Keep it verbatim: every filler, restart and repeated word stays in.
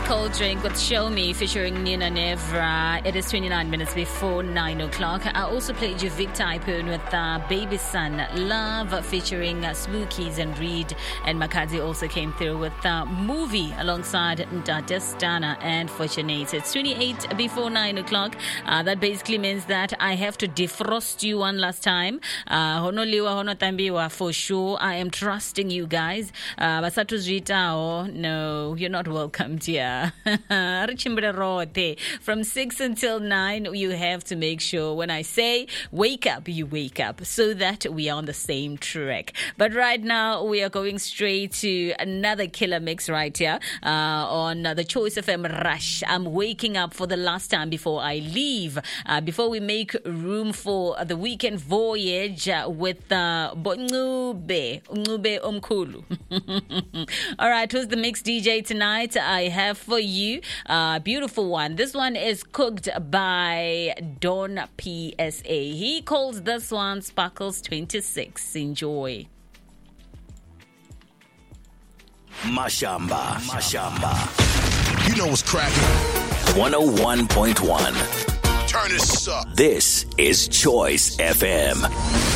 Cold Drink with Show Me featuring Nina Nevra. It is twenty-nine minutes before nine o'clock. I also played you Vic Typhoon with uh, Baby Son Love featuring uh, Spookies and Reed. And Makadzi also came through with uh, Movie alongside Ndata Dana and Fortunate. It's twenty-eight before nine o'clock. Uh, that basically means that I have to defrost you one last time. Uh, honoliwa honotambiwa for sure. I am trusting you guys. Uh, Basatu Zitao, no, you're not welcome here. From six until nine, you have to make sure when I say wake up, you wake up so that we are on the same track. But right now, we are going straight to another killer mix right here uh, on uh, the Choice F M Rush. I'm waking up for the last time before I leave, uh, before we make room for uh, the weekend voyage uh, with uh, Ngube, Ngube Omkulu. All right, who's the mix D J tonight? I have for you a beautiful one. This one is cooked by Don P S A. He calls this one Sparkles twenty-six. Enjoy. Mashamba, Mashamba. You know what's cracking. one oh one point one. Turn this up. This is Choice F M.